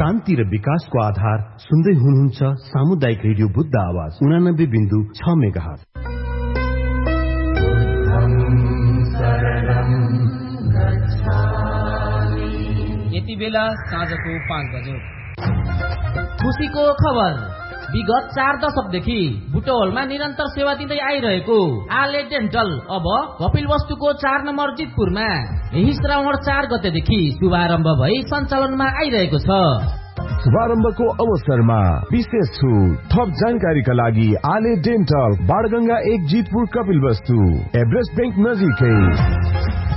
शान्ति र विकासको आधार सुन्दै हुनुहुन्छ सामुदायिक रेडियो बुद्ध आवाज 89.6 मेगाहर्ज। यति बेला साँझको 5 बज्यो। खुसीको खबर। विगत 4 दशकदेखि बुटवलमा निरन्तर सेवा दिँदै आइरहेको आले डेन्टल अब कपिलवस्तुको 4 नम्बर जितपुरमा यही श्रावण 4 गतेदेखि शुभारम्भ भई सञ्चालनमा आइरहेको छ। शुभारम्भको अवसरमा विशेष छुट। थप जानकारीका लागि आले dental Banganga 1 Jitpur Kapilvastu Everest bank नजिकै।